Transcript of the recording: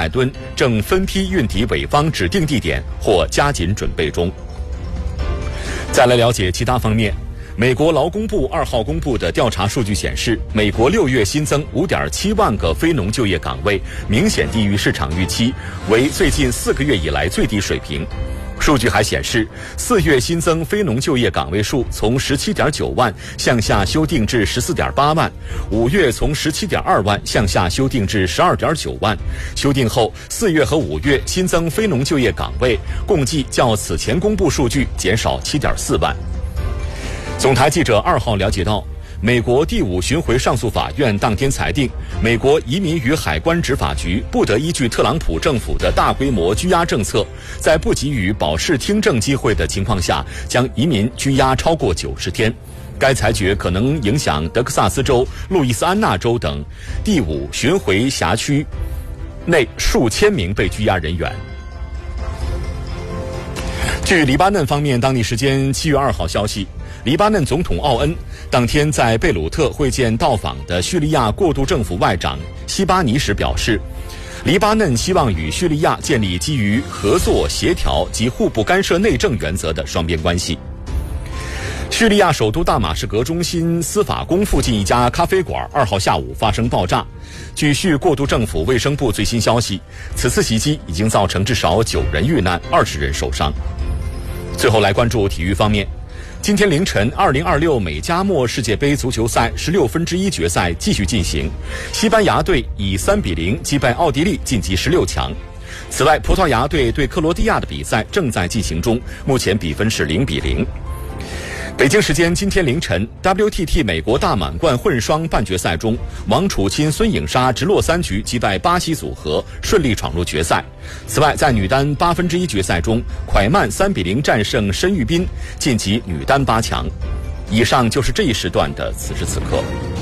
海吨正分批运抵伪方指定地点或加紧准备中。再来了解其他方面。美国劳工部2号公布的调查数据显示，美国6月新增5.7万个非农就业岗位，明显低于市场预期，为最近4个月以来最低水平。数据还显示，4月新增非农就业岗位数从17.9万向下修订至14.8万，5月从17.2万向下修订至12.9万。修订后，4月和5月新增非农就业岗位共计较此前公布数据减少7.4万。总台记者2号了解到，美国第5巡回上诉法院当天裁定，美国移民与海关执法局不得依据特朗普政府的大规模拘押政策，在不给予保释听证机会的情况下，将移民拘押超过90天。该裁决可能影响德克萨斯州、路易斯安那州等第5巡回辖区内数千名被拘押人员。据黎巴嫩方面当地时间7月2号消息，黎巴嫩总统奥恩当天在贝鲁特会见到访的叙利亚过渡政府外长西巴尼时表示，黎巴嫩希望与叙利亚建立基于合作、协调及互不干涉内政原则的双边关系。叙利亚首都大马士革中心司法宫附近一家咖啡馆2号下午发生爆炸。据叙过渡政府卫生部最新消息，此次袭击已经造成至少9人遇难，20人受伤。最后来关注体育方面。今天凌晨，2026美加墨世界杯足球赛16分之一决赛继续进行，西班牙队以3-0击败奥地利晋级16强。此外，葡萄牙队对克罗地亚的比赛正在进行中，目前比分是0-0。北京时间今天凌晨 ，WTT 美国大满贯混双半决赛中，王楚钦、孙颖莎直落3局击败巴西组合，顺利闯入决赛。此外，在女单8分之一决赛中，蒯曼3-0战胜申玉斌，晋级女单8强。以上就是这一时段的此时此刻。